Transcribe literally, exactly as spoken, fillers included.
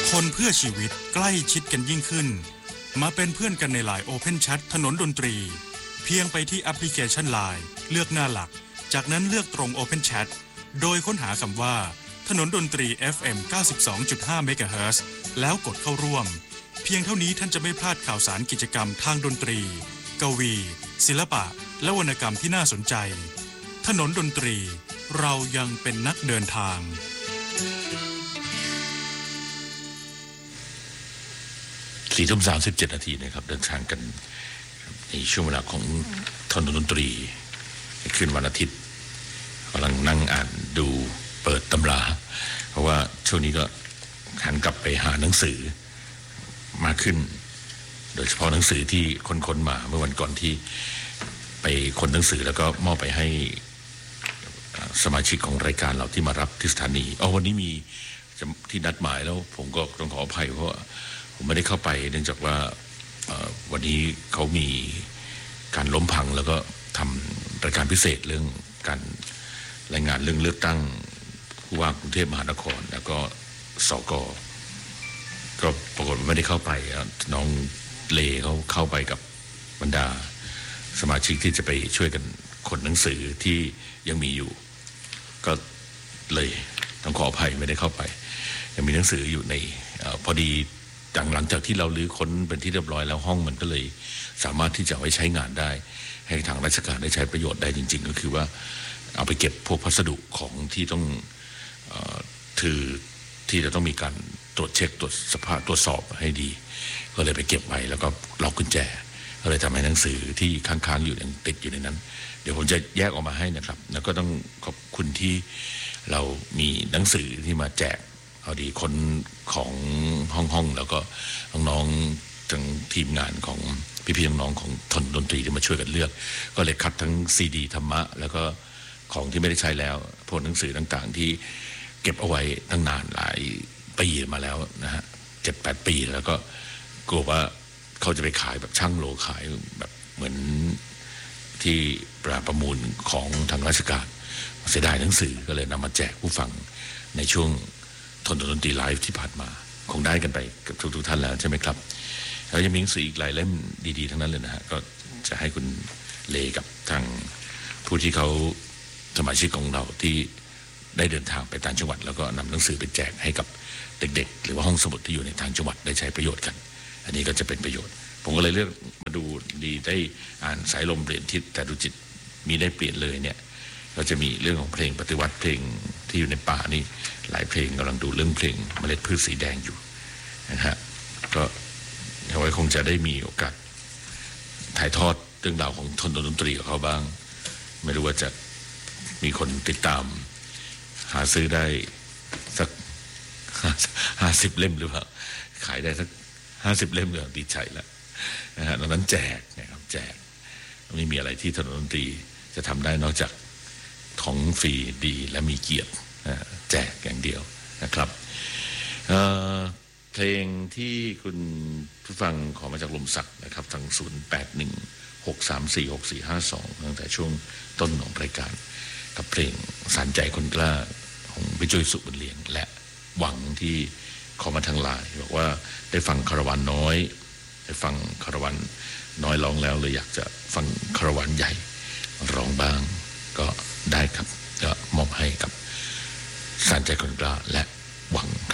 คนเพื่อชีวิตใกล้ชิดกันยิ่งขึ้นมาเป็นเพื่อนกันใน ไลน์ Open Chat ถนนดนตรีเพียงไปที่แอปพลิเคชัน ไลน์ เลือกหน้าหลักจากนั้นเลือกตรง Open Chat โดยค้นหาคำว่าถนนดนตรี เอฟ เอ็ม เก้าสิบสองจุดห้า เมกะเฮิรตซ์แล้วกดเข้าร่วมเพียงเท่านี้ท่านจะไม่พลาดข่าวสารกิจกรรมทางดนตรีกวีศิลปะและวรรณกรรมที่น่าสนใจถนนดนตรีเรายังเป็นนักเดินทางสี่ทุ่มสามสิบเจ็ดนาทีนะครับเดินทางกันในช่วงเวลาของถนนดนตรีคืนวันอาทิตย์กำลังนั่งอ่านดูเปิดตำราเพราะว่าช่วงนี้ก็หันกลับไปหาหนังสือมากขึ้นโดยเฉพาะหนังสือที่คนๆมาเมื่อวันก่อนที่ไปคนหนังสือแล้วก็มอบไปให้สมาชิกของรายการเราที่มารับที่สถานีอ๋อวันนี้มีที่นัดหมายแล้วผมก็ต้องขออภัยเพราะผมไม่ได้เข้าไปเนื่องจากว่าวันนี้เขามีการล้มพังแล้วก็ทำรายการพิเศษเรื่องการรายงานเรื่องเลือกตั้งผู้ว่ากรุงเทพมหานครแล้วก็สกก็ปรากฏไม่ได้เข้าไปน้องเลเขาเข้าไปกับบรรดาสมาชิกที่จะไปช่วยกันขนหนังสือที่ยังมีอยู่ก็เลยต้องขออภัยไม่ได้เข้าไปยังมีหนังสืออยู่ในพอดีหลังจากที่เราลื้อค้นเป็นที่เรียบร้อยแล้วห้องมันก็เลยสามารถที่จะเอาไว้ใช้งานได้ให้ทางราชการได้ใช้ประโยชน์ได้จริงๆก็คือว่าเอาไปเก็บพวกพัสดุของที่ต้องเอ่อถือที่จะต้องมีการตรวจเช็คตรวจสภาพตรวจสอบให้ดีก็เลยไปเก็บไว้แล้วก็ล็อกกุญแจก็เลยทำให้หนังสือที่ค้างๆอยู่ยังติดอยู่ในนั้นเดี๋ยวผมจะแยกออกมาให้นะครับแล้วก็ต้องขอบคุณที่เรามีหนังสือที่มาแจกเอาดีคนของห้องๆแล้วก็น้องๆทั้งทีมงานของพี่ๆน้องๆของถนนดนตรีที่มาช่วยกันเลือกก็เลยคัดทั้งซีดีธรรมะแล้วก็ของที่ไม่ได้ใช้แล้วพวกหนังสือต่างๆที่เก็บเอาไว้ตั้งนานหลายปีมาแล้วนะฮะเจ็ดแปดปีแล้วก็กลัวว่าเขาจะไปขายแบบช่างโลขายแบบเหมือนที่ประมูลของทางราชการเสียดายหนังสือก็เลยนำมาแจกผู้ฟังในช่วงถนนดนตรีไลฟ์ที่ผ่านมาคงได้กันไปกับทุกๆท่านแล้วใช่ไหมครับแล้วยังมีหนังสืออีกหลายเล่มดีๆทั้งนั้นเลยนะฮะก็จะให้คุณเลกับทางผู้ที่เขาสมาชิกของเราที่ได้เดินทางไปต่างจังหวัดแล้วก็นำหนังสือไปแจกให้กับเด็กๆหรือว่าห้องสมุดที่อยู่ในต่างจังหวัดได้ใช้ประโยชน์กันอันนี้ก็จะเป็นประโยชน์ผมก็เลยเลือกมาดูดีได้อ่านสายลมเปลี่ยนทิศแต่ดูจิตมีได้เปลี่ยนเลยเนี่ยก็จะมีเรื่องของเพลงปฏิวัติเพลงที่อยู่ในป่านี่หลายเพลงกำลังดูเรื่องเพลงเมล็ดพืชสีแดงอยู่นะฮะก็เอาไว้คงจะได้มีโอกาสถ่ายทอดเรื่องราวของถนนดนตรีกับเขาบ้างไม่รู้ว่าจะมีคนติดตามหาซื้อได้สักห้าสิบเล่มหรือเปล่าขายได้สักห้าสิบเล่มก็ดีใจแล้วนะฮะดังนั้นแจกนะครับแจกไม่มีอะไรที่ถนนดนตรีจะทำได้นอกจากของฟรีดีและมีเกียรติแจกอย่างเดียวนะครับ เ, เพลงที่คุณผู้ฟังขอมาจากลมศักดิ์นะครับทางศูนย์ แปด หนึ่ง หก สาม สี่ หก สี่ ห้า สองตั้งแต่ช่วงต้นของรายการกับเพลงสารใจคนกล้าของพี่จุ้ยสุบรรเลียงและหวังที่ขอมาทางไลน์บอกว่าได้ฟังคารวานน้อยได้ฟังคารวานน้อยร้องแล้วเลยอยากจะฟังคารวานใหญ่ร้องบ้างก็ได้ครับก็มอบให้กับสารใจคนกล้าและหวัง